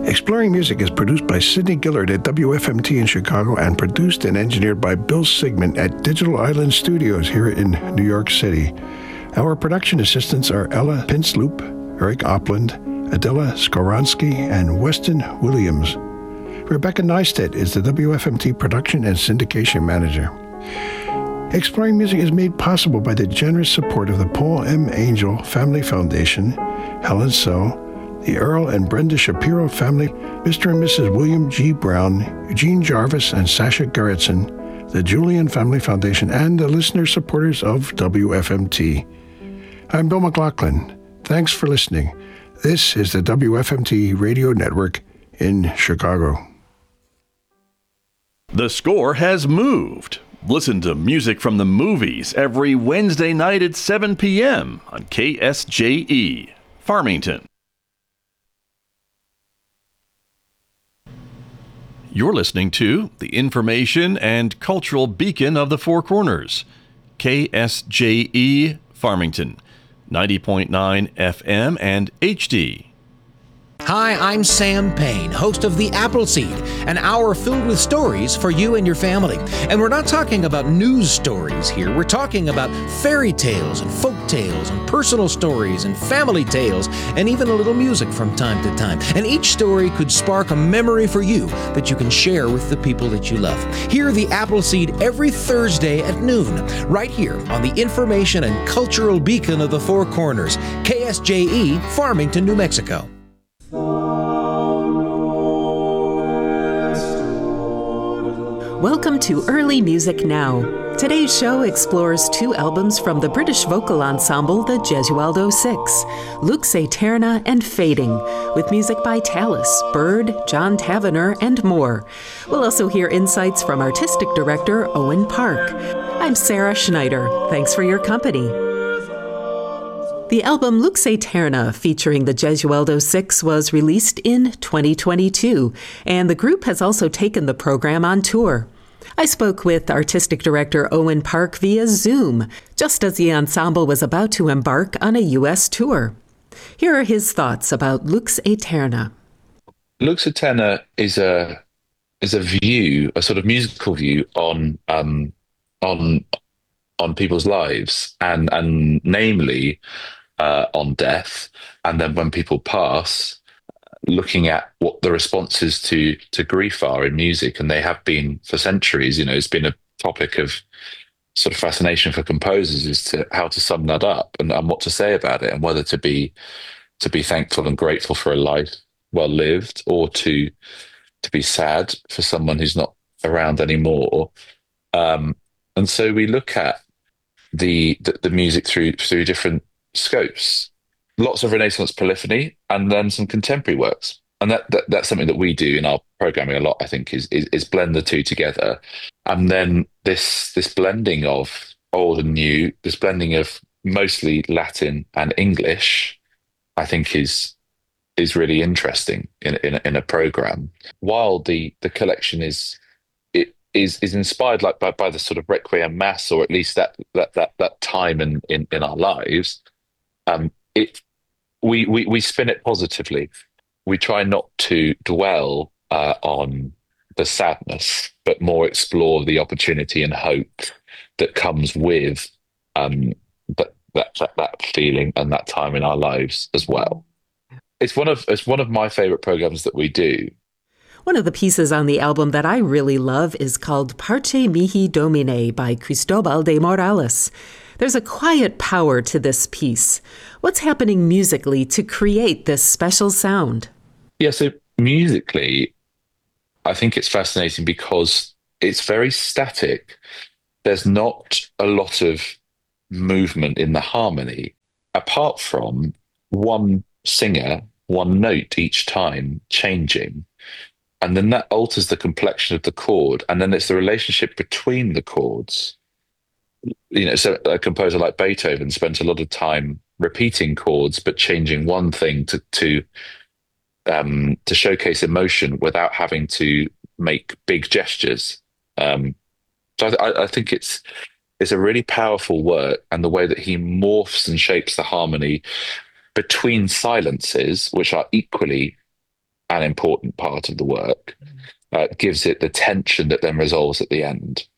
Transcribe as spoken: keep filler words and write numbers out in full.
Exploring Music is produced by Sidney Gillard at W F M T in Chicago and produced and engineered by Bill Sigmund at Digital Island Studios here in New York City. Our production assistants are Ella Pinsloop, Eric Opland, Adela Skoronsky, and Weston Williams. Rebecca Neistat is the W F M T production and syndication manager. Exploring Music is made possible by the generous support of the Paul M. Angel Family Foundation, Helen So, the Earl and Brenda Shapiro family, Mister and Missus William G. Brown, Eugene Jarvis, and Sasha Gerritsen, the Julian Family Foundation, and the listener supporters of W F M T. I'm Bill McLaughlin. Thanks for listening. This is the W F M T Radio Network in Chicago. The Score has moved. Listen to music from the movies every Wednesday night at seven p.m. on K S J E, Farmington. You're listening to the information and cultural beacon of the Four Corners, K S J E, Farmington, ninety point nine F M and H D. Hi, I'm Sam Payne, host of The Appleseed, an hour filled with stories for you and your family. And we're not talking about news stories here. We're talking about fairy tales and folk tales and personal stories and family tales and even a little music from time to time. And each story could spark a memory for you that you can share with the people that you love. Hear The Appleseed every Thursday at noon, right here on the information and cultural beacon of the Four Corners, K S J E, Farmington, New Mexico. Welcome to Early Music Now. Today's show explores two albums from the British vocal ensemble, the Gesualdo Six, Lux Aeterna and Fading, with music by Tallis, Bird, John Tavener, and more. We'll also hear insights from artistic director Owen Park. I'm Sarah Schneider. Thanks for your company. The album Lux Aeterna, featuring the Gesualdo Six, was released in twenty twenty-two, and the group has also taken the program on tour. I spoke with artistic director Owen Park via Zoom, just as the ensemble was about to embark on a U S tour. Here are his thoughts about Lux Aeterna. Lux Aeterna is a is a view, a sort of musical view on um, on on people's lives, and and namely uh, on death, and then when people pass, looking at what the responses to to grief are in music, and they have been for centuries. You know, it's been a topic of sort of fascination for composers as to how to sum that up and, and what to say about it, and whether to be to be thankful and grateful for a life well lived, or to to be sad for someone who's not around anymore. Um, and so we look at the, the the music through through different scopes. Lots of Renaissance polyphony, and then some contemporary works. And that, that that's something that we do in our programming a lot, I think, is, is is blend the two together. And then this this blending of old and new, this blending of mostly Latin and English, I think is is really interesting in in a, in a program. While the the collection is it is is inspired like by, by the sort of Requiem Mass, or at least that that that that time in in, in our lives, um, it we, we we spin it positively. We try not to dwell uh, on the sadness, but more explore the opportunity and hope that comes with um, that, that that that feeling and that time in our lives as well. It's one of it's one of my favorite programs that we do. One of the pieces on the album that I really love is called Parce Mihi Domine by Cristobal de Morales. There's a quiet power to this piece. What's happening musically to create this special sound? Yeah, so musically, I think it's fascinating because it's very static. There's not a lot of movement in the harmony, apart from one singer, one note each time changing. And then that alters the complexion of the chord. And then it's the relationship between the chords. You know, so a composer like Beethoven spent a lot of time repeating chords, but changing one thing to to um, to showcase emotion without having to make big gestures. Um, so I, I think it's it's a really powerful work, and the way that he morphs and shapes the harmony between silences, which are equally an important part of the work. Uh, gives it the tension that then resolves at the end.